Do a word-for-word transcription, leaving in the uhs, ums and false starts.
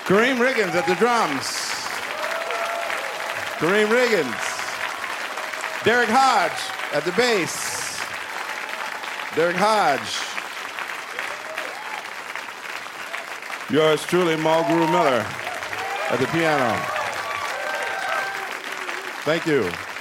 Kareem Riggins at the drums. Kareem Riggins. Derek Hodge at the bass. Derek Hodge. Yours truly, Mulgrew Miller at the piano. Thank you.